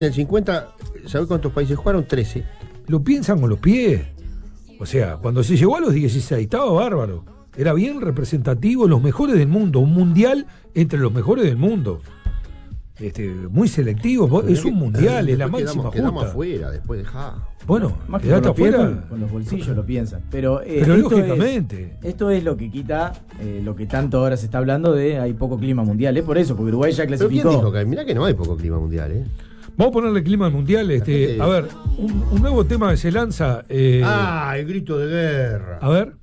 En el 50, ¿sabés cuántos países jugaron? 13. Lo piensan con los pies. O sea, cuando se llegó a los 16, estaba bárbaro. Era bien representativo, los mejores del mundo. Un mundial entre los mejores del mundo. Muy selectivo. Es un mundial, es la máxima justa. Quedamos afuera, después dejá. Bueno, más que quedaste con los afuera. Con los bolsillos lo piensan. Pero lógicamente. Esto es lo que quita lo que tanto ahora se está hablando de hay poco clima mundial. Es por eso, porque Uruguay ya clasificó. ¿Pero quién dijo que mirá que no hay poco clima mundial, Vamos a ponerle clima al mundial. A ver, un nuevo tema que se lanza. El grito de guerra. A ver.